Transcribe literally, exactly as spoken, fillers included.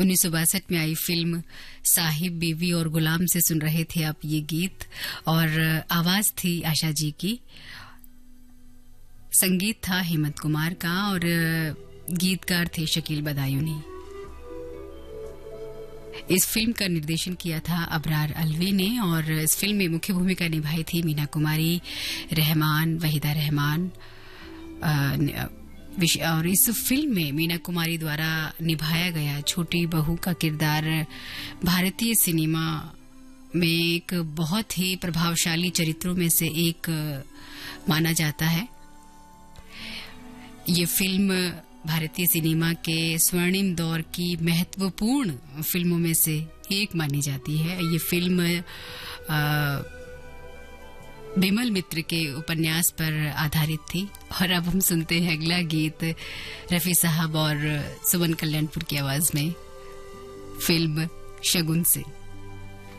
उन्नीस सौ बासठ में आई फिल्म साहिब, बीवी और गुलाम से सुन रहे थे आप ये गीत। और आवाज थी आशा जी की, संगीत था हेमंत कुमार का और गीतकार थे शकील बदायूनी। इस फिल्म का निर्देशन किया था अबरार अलवी ने और इस फिल्म में मुख्य भूमिका निभाई थी मीना कुमारी, रहमान, वहीदा रहमान। और इस फिल्म में मीना कुमारी द्वारा निभाया गया छोटी बहू का किरदार भारतीय सिनेमा में एक बहुत ही प्रभावशाली चरित्रों में से एक माना जाता है। ये फिल्म भारतीय सिनेमा के स्वर्णिम दौर की महत्वपूर्ण फिल्मों में से एक मानी जाती है। ये फिल्म बिमल मित्र के उपन्यास पर आधारित थी। और अब हम सुनते हैं अगला गीत रफी साहब और सुमन कल्याणपुर की आवाज में, फिल्म शगुन से।